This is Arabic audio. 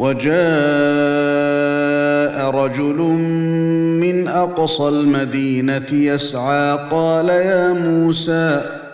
وجاء رجل من أقصى المدينة يسعى قال يا موسى